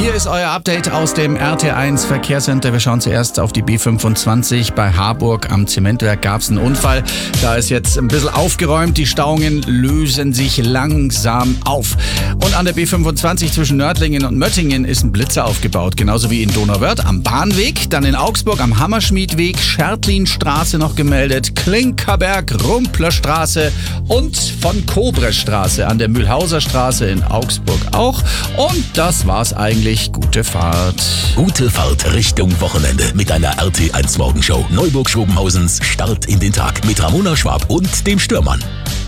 Hier ist euer Update aus dem RT1 Verkehrscenter. Wir schauen zuerst auf die B25. Bei Harburg am Zementwerk gab es einen Unfall. Da ist jetzt ein bisschen aufgeräumt. Die Stauungen lösen sich langsam auf. Und an der B25 zwischen Nördlingen und Möttingen ist ein Blitzer aufgebaut. Genauso wie in Donauwörth am Bahnweg. Dann in Augsburg am Hammerschmiedweg, Schertlinstraße noch gemeldet, Klinkerberg, Rumplerstraße und von Kobrestraße an der Mühlhauser Straße in Augsburg auch. Und das war's eigentlich. Gute Fahrt. Gute Fahrt Richtung Wochenende mit einer RT1 Morgenshow. Neuburg-Schobenhausens Start in den Tag mit Ramona Schwab und dem Stürmann.